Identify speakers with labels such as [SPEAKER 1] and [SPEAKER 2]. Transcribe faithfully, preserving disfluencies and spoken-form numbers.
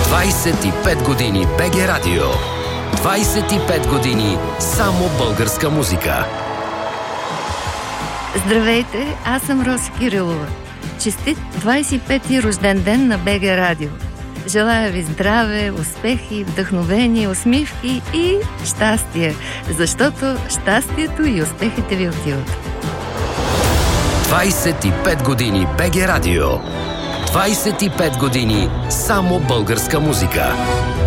[SPEAKER 1] двайсет и пет години БГ Радио. двайсет и пет години само българска музика.
[SPEAKER 2] Здравейте, аз съм Роси Кирилова. Честит двайсет и пети рожден ден на БГ Радио. Желая ви здраве, успехи, вдъхновение, усмивки и щастие, защото щастието и успехите ви отиват.
[SPEAKER 1] двайсет и пет години БГ Радио. двайсет и пет години само българска музика.